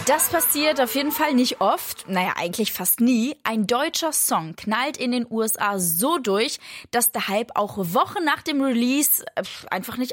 Das passiert auf jeden Fall nicht oft, naja, eigentlich fast nie. Ein deutscher Song knallt in den USA so durch, dass der Hype auch Wochen nach dem Release einfach nicht